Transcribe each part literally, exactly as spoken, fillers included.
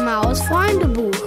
Maus-Freundebuch.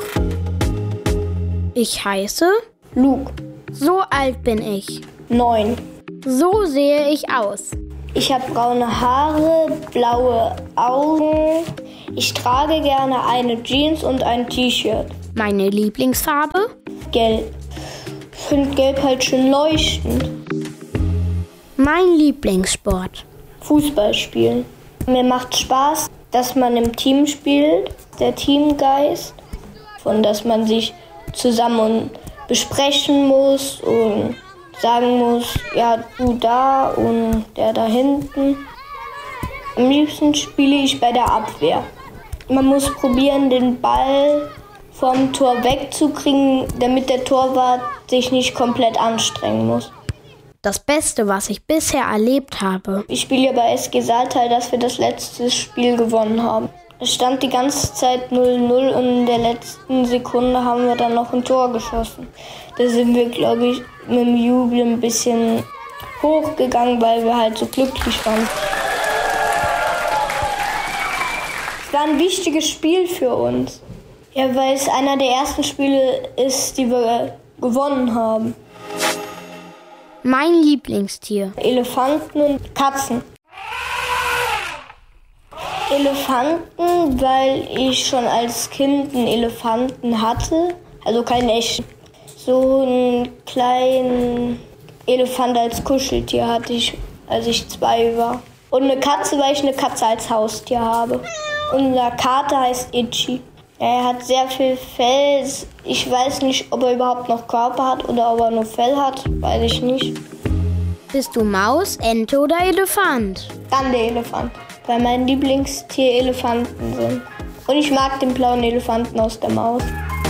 Ich heiße Luke. So alt bin ich. Neun. So sehe ich aus. Ich habe braune Haare, blaue Augen. Ich trage gerne eine Jeans und ein T-Shirt. Meine Lieblingsfarbe? Gelb. Ich finde Gelb halt schön leuchtend. Mein Lieblingssport? Fußball spielen. Mir macht Spaß, dass man im Team spielt, der Teamgeist. Von dass man sich zusammen besprechen muss und sagen muss, ja, du da und der da hinten. Am liebsten spiele ich bei der Abwehr. Man muss probieren, den Ball vom Tor wegzukriegen, damit der Torwart sich nicht komplett anstrengen muss. Das Beste, was ich bisher erlebt habe. Ich spiele ja bei S G Saltal, dass wir das letzte Spiel gewonnen haben. Es stand die ganze Zeit null null und in der letzten Sekunde haben wir dann noch ein Tor geschossen. Da sind wir, glaube ich, mit dem Jubel ein bisschen hochgegangen, weil wir halt so glücklich waren. Es war ein wichtiges Spiel für uns. Ja, weil es einer der ersten Spiele ist, die wir gewonnen haben. Mein Lieblingstier? Elefanten und Katzen. Elefanten, weil ich schon als Kind einen Elefanten hatte, also keinen echten. So einen kleinen Elefant als Kuscheltier hatte ich, als ich zwei war. Und eine Katze, weil ich eine Katze als Haustier habe. Unser Kater heißt Itchy. Er hat sehr viel Fell. Ich weiß nicht, ob er überhaupt noch Körper hat oder ob er nur Fell hat, weiß ich nicht. Bist du Maus, Ente oder Elefant? Dann der Elefant, weil mein Lieblingstier Elefanten sind. Und ich mag den blauen Elefanten aus der Maus.